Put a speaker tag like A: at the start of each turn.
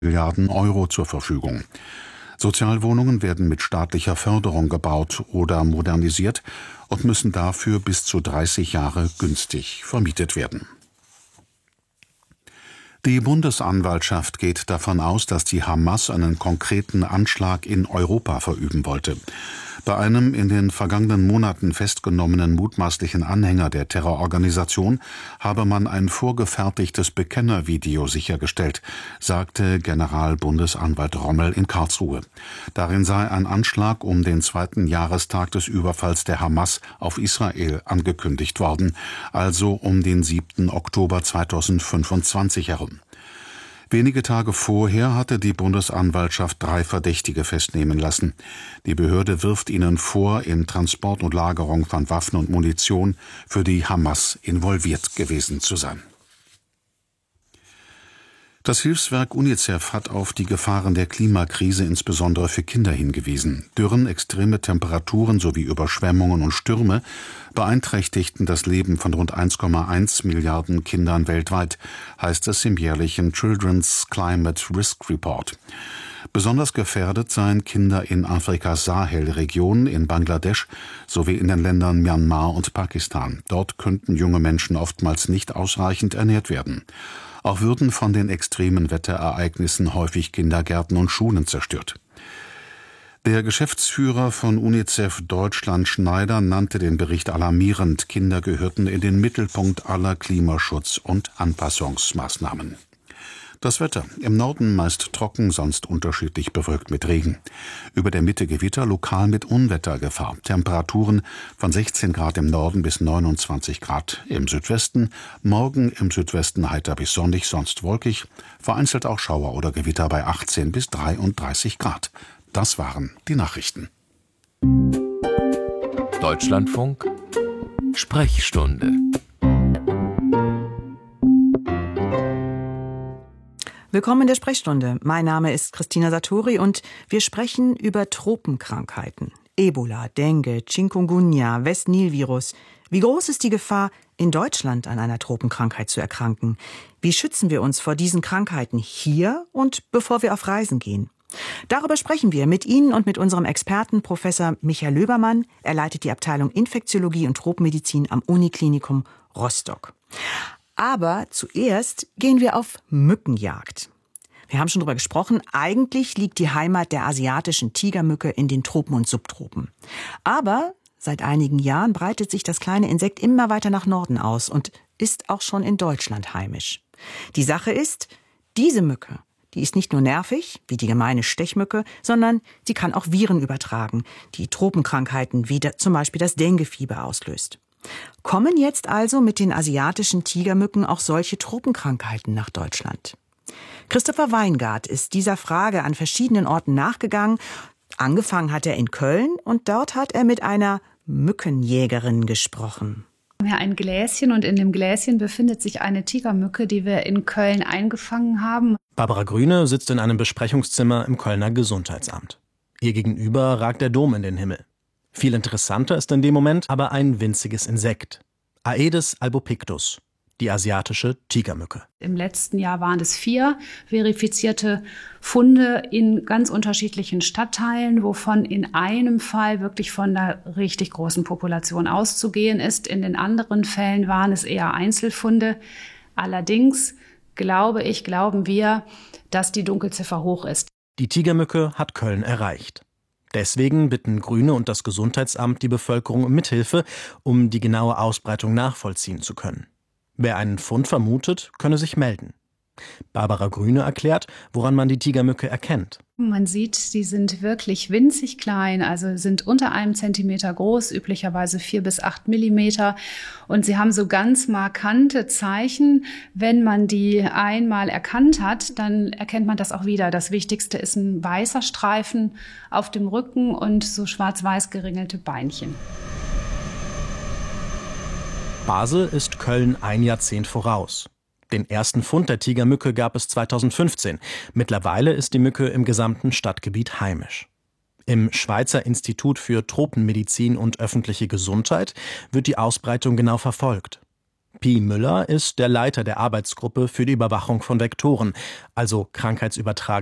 A: Milliarden Euro zur Verfügung. Sozialwohnungen werden mit staatlicher Förderung gebaut oder modernisiert und müssen dafür bis zu 30 Jahre günstig vermietet werden. Die Bundesanwaltschaft geht davon aus, dass die Hamas einen konkreten Anschlag in Europa verüben wollte. Bei einem in den vergangenen Monaten festgenommenen mutmaßlichen Anhänger der Terrororganisation habe man ein vorgefertigtes Bekennervideo sichergestellt, sagte Generalbundesanwalt Rommel in Karlsruhe. Darin sei ein Anschlag um den 2. Jahrestag des Überfalls der Hamas auf Israel angekündigt worden, also um den 7. Oktober 2025 herum. Wenige Tage vorher hatte die Bundesanwaltschaft 3 Verdächtige festnehmen lassen. Die Behörde wirft ihnen vor, in Transport und Lagerung von Waffen und Munition für die Hamas involviert gewesen zu sein. Das Hilfswerk UNICEF hat auf die Gefahren der Klimakrise insbesondere für Kinder hingewiesen. Dürren, extreme Temperaturen sowie Überschwemmungen und Stürme beeinträchtigten das Leben von rund 1,1 Milliarden Kindern weltweit, heißt es im jährlichen Children's Climate Risk Report. Besonders gefährdet seien Kinder in Afrikas Sahelregion, in Bangladesch sowie in den Ländern Myanmar und Pakistan. Dort könnten junge Menschen oftmals nicht ausreichend ernährt werden. Auch würden von den extremen Wetterereignissen häufig Kindergärten und Schulen zerstört. Der Geschäftsführer von UNICEF Deutschland, Schneider, nannte den Bericht alarmierend. Kinder gehörten in den Mittelpunkt aller Klimaschutz- und Anpassungsmaßnahmen. Das Wetter: im Norden meist trocken, sonst unterschiedlich bewölkt mit Regen. Über der Mitte Gewitter, lokal mit Unwettergefahr. Temperaturen von 16 Grad im Norden bis 29 Grad im Südwesten. Morgen im Südwesten heiter bis sonnig, sonst wolkig. Vereinzelt auch Schauer oder Gewitter bei 18 bis 33 Grad. Das waren die Nachrichten.
B: Deutschlandfunk Sprechstunde.
C: Willkommen in der Sprechstunde. Mein Name ist Christina Satori und wir sprechen über Tropenkrankheiten. Ebola, Dengue, Chikungunya, West-Nil-Virus. Wie groß ist die Gefahr, in Deutschland an einer Tropenkrankheit zu erkranken? Wie schützen wir uns vor diesen Krankheiten hier und bevor wir auf Reisen gehen? Darüber sprechen wir mit Ihnen und mit unserem Experten Professor Michael Löbermann. Er leitet die Abteilung Infektiologie und Tropenmedizin am Uniklinikum Rostock. Aber zuerst gehen wir auf Mückenjagd. Wir haben schon darüber gesprochen, eigentlich liegt die Heimat der asiatischen Tigermücke in den Tropen und Subtropen. Aber seit einigen Jahren breitet sich das kleine Insekt immer weiter nach Norden aus und ist auch schon in Deutschland heimisch. Die Sache ist, diese Mücke, die ist nicht nur nervig, wie die gemeine Stechmücke, sondern sie kann auch Viren übertragen, die Tropenkrankheiten wie zum Beispiel das Denguefieber auslöst. Kommen jetzt also mit den asiatischen Tigermücken auch solche Tropenkrankheiten nach Deutschland? Christopher Weingart ist dieser Frage an verschiedenen Orten nachgegangen. Angefangen hat er in Köln und dort hat er mit einer Mückenjägerin gesprochen.
D: Wir haben hier ein Gläschen und in dem Gläschen befindet sich eine Tigermücke, die wir in Köln eingefangen haben.
E: Barbara Grüne sitzt in einem Besprechungszimmer im Kölner Gesundheitsamt. Ihr gegenüber ragt der Dom in den Himmel. Viel interessanter ist in dem Moment aber ein winziges Insekt. Aedes albopictus, die asiatische Tigermücke.
D: Im letzten Jahr waren es 4 verifizierte Funde in ganz unterschiedlichen Stadtteilen, wovon in einem Fall wirklich von einer richtig großen Population auszugehen ist. In den anderen Fällen waren es eher Einzelfunde. Allerdings glauben wir, dass die Dunkelziffer hoch ist.
E: Die Tigermücke hat Köln erreicht. Deswegen bitten Grüne und das Gesundheitsamt die Bevölkerung um Mithilfe, um die genaue Ausbreitung nachvollziehen zu können. Wer einen Fund vermutet, könne sich melden. Barbara Grüne erklärt, woran man die Tigermücke erkennt.
D: Man sieht, sie sind wirklich winzig klein, also sind unter 1 Zentimeter groß, üblicherweise 4 bis 8 Millimeter. Und sie haben so ganz markante Zeichen. Wenn man die einmal erkannt hat, dann erkennt man das auch wieder. Das Wichtigste ist ein weißer Streifen auf dem Rücken und so schwarz-weiß geringelte Beinchen.
E: Basel ist Köln ein Jahrzehnt voraus. Den ersten Fund der Tigermücke gab es 2015. Mittlerweile ist die Mücke im gesamten Stadtgebiet heimisch. Im Schweizer Institut für Tropenmedizin und öffentliche Gesundheit wird die Ausbreitung genau verfolgt. Pi Müller ist der Leiter der Arbeitsgruppe für die Überwachung von Vektoren, also krankheitsübertragenden